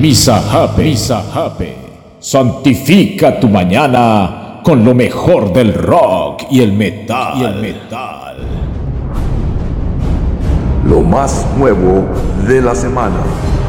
Misa Happy. Santifica tu mañana con lo mejor del rock y el metal. Lo más nuevo de la semana.